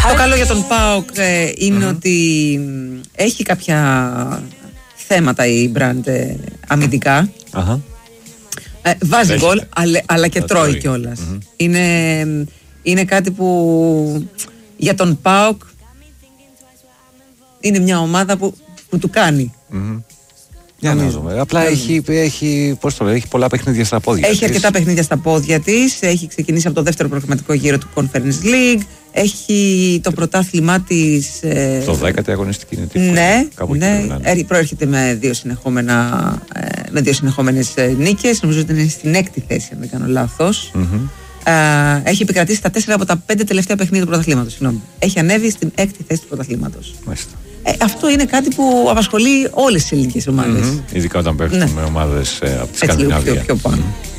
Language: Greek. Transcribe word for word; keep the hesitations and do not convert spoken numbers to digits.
Το καλό για τον ΠΑΟΚ ε, είναι mm-hmm. ότι έχει κάποια θέματα η brand ε, αμυντικά. Uh-huh. Ε, βάζει γκολ, αλλά, αλλά και τρώει κιόλας. Mm-hmm. Είναι, είναι κάτι που για τον ΠΑΟΚ είναι μια ομάδα που, που του κάνει. Mm-hmm. Για να δούμε. Απλά έχει, έχει, πώς το λέω, έχει πολλά παιχνίδια στα πόδια Έχει της. αρκετά παιχνίδια στα πόδια της. Έχει ξεκινήσει από το δεύτερο προγραμματικό γύρο του Conference League. Έχει το πρωτάθλημά της. Ε... Το δέκατη αγωνιστική είναι τύπου. Ναι, ναι. Ε, προέρχεται με δύο, συνεχόμενα, ε, με δύο συνεχόμενες ε, νίκες. Νομίζω ότι είναι στην έκτη θέση, αν δεν κάνω λάθος. Mm-hmm. Ε, έχει επικρατήσει τα τέσσερα από τα πέντε τελευταία παιχνίδια του πρωταθλήματος. Συγγνώμη. Έχει ανέβει στην έκτη θέση του πρωταθλήματος. Μάλιστα. Ε, αυτό είναι κάτι που απασχολεί όλες τις ελληνικές ομάδες. Mm-hmm. Ειδικά όταν παίρνουν ναι. με ομάδες ε, από τη Σκανδιναβία. Πιο, πιο πάνω. Mm-hmm.